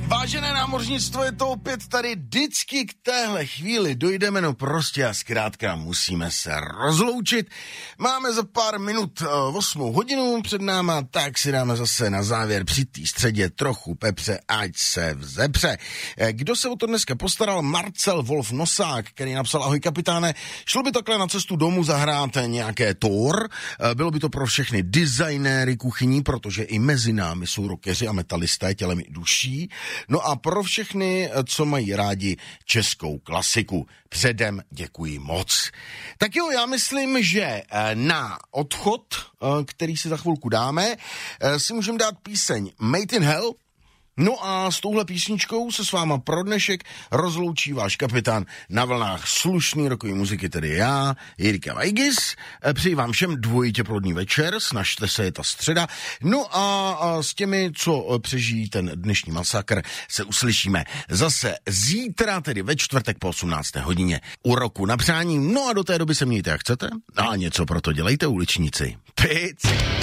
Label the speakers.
Speaker 1: Vážené námořnictvo, je to opět tady, vždycky k téhle chvíli dojdeme, no prostě a zkrátka musíme se rozloučit. Máme za pár minut 8 hodinu před náma, tak si dáme zase na závěr při té středě trochu pepře, ať se vzepře. Kdo se o to dneska postaral? Marcel Wolf Nosák, který napsal: ahoj kapitáne, šlo by takhle na cestu domů zahrát nějaké Thor, bylo by to pro všechny designéry kuchyní, protože i mezi námi jsou rockeři a metalisté tělem i duší. No a pro všechny, co mají rádi českou klasiku, předem děkuji moc. Tak jo, já myslím, že na odchod, který si za chvilku dáme, si můžeme dát píseň Made in Hell. No a s touhle písničkou se s váma pro dnešek rozloučí váš kapitán na vlnách slušný rockové muziky, tedy já, Jirka Vajgis. Přeji vám všem dvojitě plodný večer, snažte se, je ta středa. No a s těmi, co přežijí ten dnešní masakr, se uslyšíme zase zítra, tedy ve čtvrtek po 18. hodině u roku na přání. No a do té doby se mějte jak chcete a něco pro to dělejte, uličníci. Pic!